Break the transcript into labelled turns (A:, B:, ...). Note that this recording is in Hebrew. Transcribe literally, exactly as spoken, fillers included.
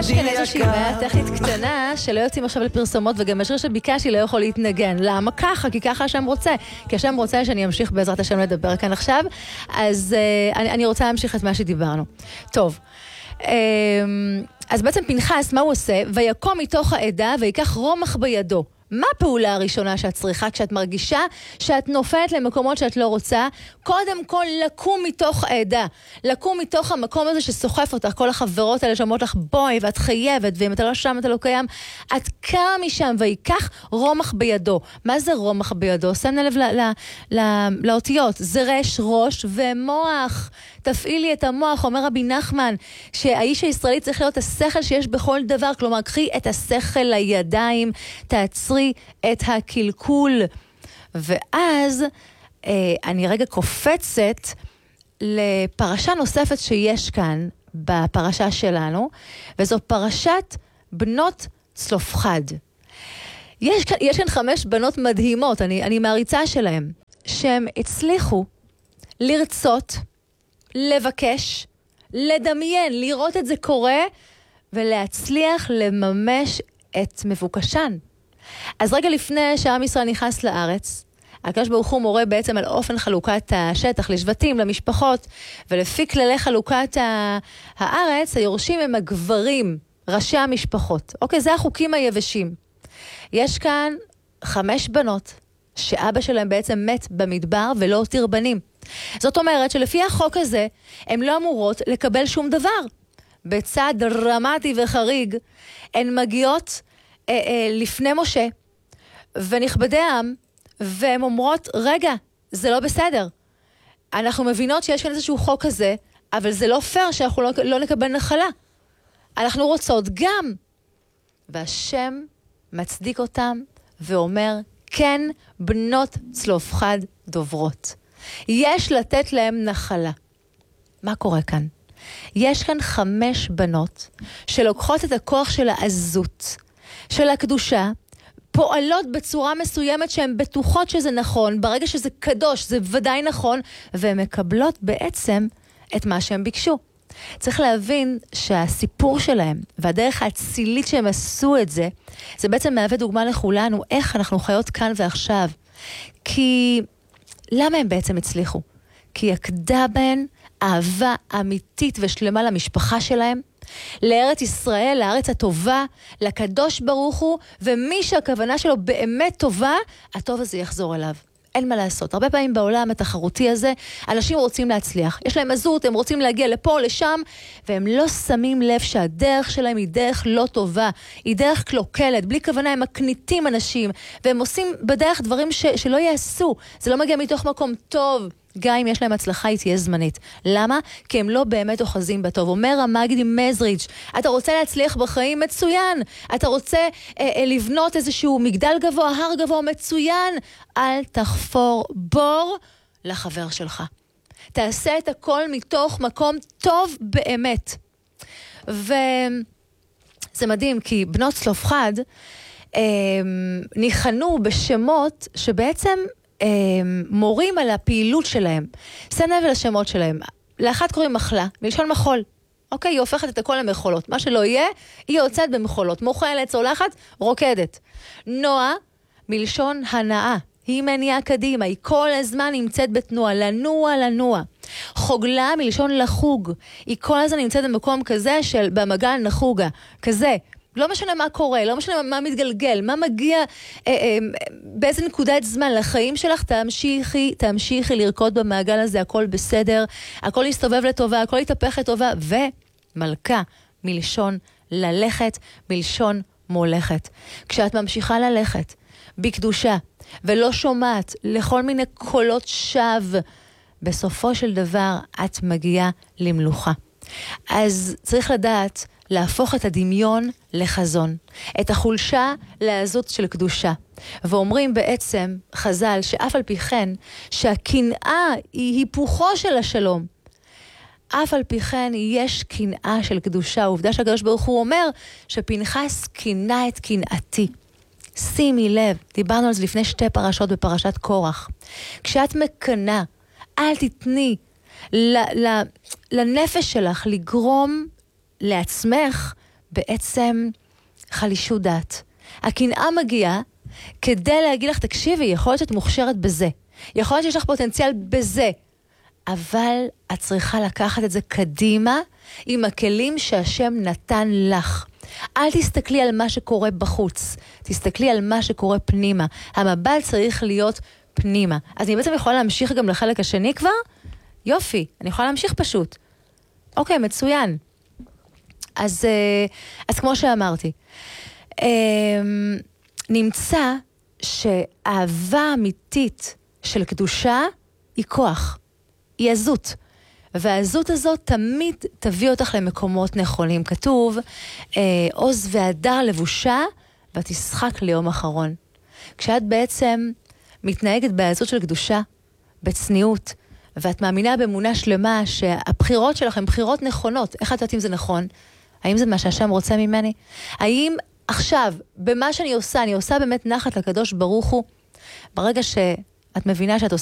A: יש כאן איזושהי בעיה טכנית קטנה שלא יוצאים עכשיו לפרסומות, וגם השיר שביקשתי לא יכול להתנגן. למה ככה? כי ככה השם רוצה. כי השם רוצה שאני אמשיך בעזרת השם לדבר כאן עכשיו, אז uh, אני, אני רוצה להמשיך את מה שדיברנו. טוב. Um, אז בעצם פנחס, מה הוא עושה? ויקום מתוך העדה ויקח רומח בידו. מה הפעולה הראשונה שאת צריכה כשאת מרגישה שאת נופלת למקומות שאת לא רוצה? קודם כל לקום מתוך העדה, לקום מתוך המקום הזה שסוחף אותך, כל החברות האלה שאומרות לך בואי ואת חייבת, ואם אתה לא שם אתה לא קיים, את קמה משם ויקח רומח בידו. מה זה רומח בידו? שמנה לב ל- ל- ל- לאותיות, זה רש, ראש ומוח. תפעילי את המוח, אומר רבי נחמן, שהאיש הישראלי צריך להיות השכל שיש בכל דבר, כלומר, קחי את השכל לידיים, תעצרי את הקלקול. ואז אה, אני רגע קופצת לפרשה נוספת שיש כאן, בפרשה שלנו, וזו פרשת בנות צלופחד. יש כאן, יש כאן חמש בנות מדהימות, אני, אני מעריצה שלהם, שהם הצליחו לרצות, לבקש, לדמיין, לראות את זה קורה, ולהצליח לממש את מבוקשן. אז רגע לפני שעם ישראל נכנס לארץ, הקדוש ברוך הוא מורה בעצם על אופן חלוקת השטח לשבטים, למשפחות, ולפי כללי חלוקת הארץ, היורשים הם הגברים, ראשי המשפחות. אוקיי, זה החוקים היבשים. יש כאן חמש בנות, שאבא שלהם בעצם מת במדבר ולא הותיר בנים. זאת אומרת שלפי החוק הזה, הן לא אמורות לקבל שום דבר. בצד דרמטי וחריג, הן מגיעות אה, אה, לפני משה, ונכבדי העם, והן אומרות, רגע, זה לא בסדר. אנחנו מבינות שיש כאן איזשהו חוק כזה, אבל זה לא פייר שאנחנו לא, לא נקבל נחלה. אנחנו רוצות גם. והשם מצדיק אותם, ואומר, כן, בנות צלופחד דוברות. יש לתת להם נחלה. מה קורה כאן? יש כאן חמש בנות שלוקחות את הכוח של העזות, של הקדושה, פועלות בצורה מסוימת שהן בטוחות שזה נכון, ברגע שזה קדוש זה ודאי נכון, והן מקבלות בעצם את מה שהן ביקשו. צריך להבין שהסיפור שלהם והדרך האצילית שהם עשו את זה, זה בעצם מהווה דוגמה לכולנו איך אנחנו חיות כאן ועכשיו. כי למה הם בעצם הצליחו? כי יקדה בהן אהבה אמיתית ושלמה למשפחה שלהם, לארץ ישראל, לארץ הטובה, לקדוש ברוך הוא, ומי שהכוונה שלו באמת טובה, הטוב הזה יחזור אליו. אין מה לעשות. הרבה פעמים בעולם התחרותי הזה, אנשים רוצים להצליח. יש להם עזות, הם רוצים להגיע לפה, לשם, והם לא שמים לב שהדרך שלהם היא דרך לא טובה. היא דרך קלוקלת, בלי כוונה, הם מקניטים אנשים, והם עושים בדרך דברים ש- שלא יעשו. זה לא מגיע מתוך מקום טוב. גם אם יש להם הצלחה, היא תהיה זמנית. למה? כי הם לא באמת אוחזים בטוב. אומר המגיד עם מזריץ', אתה רוצה להצליח בחיים? מצוין. אתה רוצה אה, אה, לבנות איזשהו מגדל גבוה, הר גבוה, מצוין. אל תחפור בור לחבר שלך. תעשה את הכל מתוך מקום טוב באמת. וזה מדהים, כי בנות צלופחד אה, ניחנו בשמות שבעצם מורים על הפעילות שלהם. שם לב לשמות שלהם. לאחת קוראים מחלה, מלשון מחול. אוקיי, היא הופכת את הכל למחולות. מה שלא יהיה, היא יוצאת במחולות. מוכלת, צולחת, רוקדת. נועה, מלשון הנאה. היא מניעה קדימה, היא כל הזמן נמצאת בתנועה, לנוע, לנוע. חוגלה, מלשון לחוג. היא כל הזמן נמצאת במקום כזה של במגל נחוגה. כזה. לא משנה מה קורה, לא משנה מה מתגלגל, מה מגיע, אה, אה, באיזה נקודת זמן לחיים שלך, תמשיכי, תמשיכי לרקוד במעגל הזה, הכל בסדר, הכל יסתובב לטובה, הכל יתהפך לטובה, ומלכה, מלשון ללכת, מלשון מולכת. כשאת ממשיכה ללכת בקדושה, ולא שומעת לכל מיני קולות שווא, בסופו של דבר את מגיעה למלוכה. אז צריך לדעת, להפוך את הדמיון לחזון, את החולשה לעזות של קדושה. ואומרים בעצם חז"ל שאף על פי כן שהקנאה היא היפוכו של השלום. אף על פי כן יש קנאה של קדושה. העובדה שהקדוש ברוך הוא אומר שפנחס קנא את קנאתי. שימי לב, דיברנו על זה לפני שתי פרשות בפרשת קורח. כשאת מקנאה, אל תתני ל- ל- לנפש שלך לגרום לעצמך בעצם חלישות דעת. הקנאה מגיעה כדי להגיד לך, תקשיבי, יכול להיות שאת מוכשרת בזה. יכול להיות שיש לך פוטנציאל בזה. אבל את צריכה לקחת את זה קדימה עם הכלים שהשם נתן לך. אל תסתכלי על מה שקורה בחוץ. תסתכלי על מה שקורה פנימה. המבט צריך להיות פנימה. אז אני בעצם יכולה להמשיך גם לחלק השני כבר? יופי, אני יכולה להמשיך פשוט. אוקיי, מצוין. אז, אז כמו שאמרתי, נמצא שאהבה אמיתית של קדושה היא כוח, היא עזות. והעזות הזאת תמיד תביא אותך למקומות נכונים. כתוב, עוז והדר לבושה ותשחק ליום אחרון. כשאת בעצם מתנהגת בעזות של קדושה, בצניעות, ואת מאמינה באמונה שלמה שהבחירות שלך הן בחירות נכונות. איך את יודעת אם זה נכון? האם זה מה שהשם רוצה ממני? האם עכשיו, במה שאני עושה, אני עושה באמת נחת לקדוש ברוך הוא? ברגע שאת מבינה שאת עושה